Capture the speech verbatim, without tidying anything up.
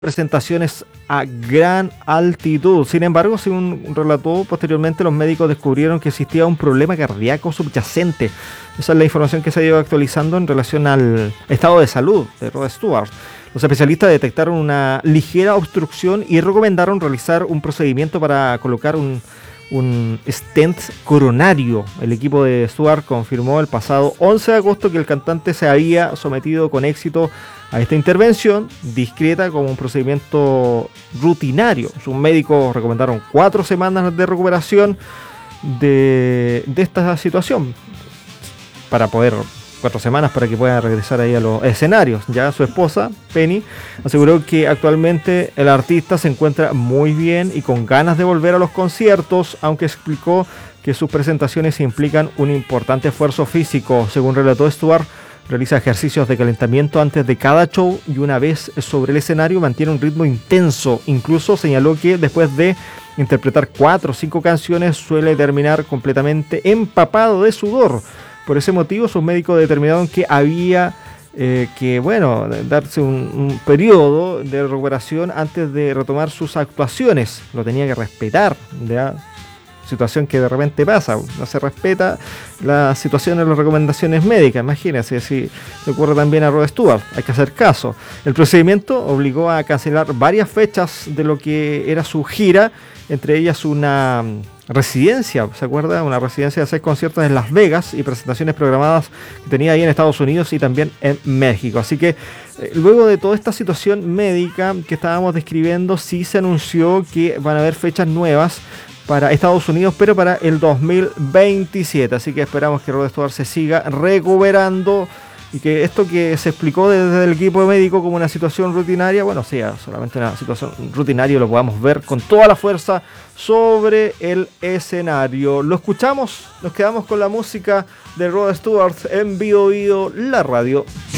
presentaciones a gran altitud. Sin embargo, según relató posteriormente, los médicos descubrieron que existía un problema cardíaco subyacente. Esa es la información que se ha ido actualizando en relación al estado de salud de Rod Stewart. Los especialistas detectaron una ligera obstrucción y recomendaron realizar un procedimiento para colocar un, un stent coronario. El equipo de Stewart confirmó el pasado once de agosto que el cantante se había sometido con éxito a esta intervención discreta como un procedimiento rutinario. Sus médicos recomendaron cuatro semanas de recuperación de, de esta situación para poder cuatro semanas para que pueda regresar ahí a los escenarios. Ya su esposa, Penny, aseguró que actualmente el artista se encuentra muy bien y con ganas de volver a los conciertos, aunque explicó que sus presentaciones implican un importante esfuerzo físico. Según relató Stewart, realiza ejercicios de calentamiento antes de cada show y una vez sobre el escenario mantiene un ritmo intenso. Incluso señaló que después de interpretar cuatro o cinco canciones suele terminar completamente empapado de sudor. Por ese motivo, sus médicos determinaron que había eh, que, bueno, darse un, un periodo de recuperación antes de retomar sus actuaciones. Lo tenía que respetar, ¿ya? Situación que de repente pasa, no se respeta las situaciones, las recomendaciones médicas. Imagínense si le ocurre también a Rod Stewart, hay que hacer caso. El procedimiento obligó a cancelar varias fechas de lo que era su gira, entre ellas una residencia, ¿se acuerda? Una residencia de seis conciertos en Las Vegas y presentaciones programadas que tenía ahí en Estados Unidos y también en México. Así que eh, luego de toda esta situación médica que estábamos describiendo, sí se anunció que van a haber fechas nuevas para Estados Unidos, pero para el dos mil veintisiete. Así que esperamos que Rod Stewart se siga recuperando y que esto que se explicó desde el equipo médico como una situación rutinaria, bueno, sea solamente una situación rutinaria, lo podamos ver con toda la fuerza sobre el escenario. Lo escuchamos, nos quedamos con la música de Rod Stewart en Bio Bio, la radio.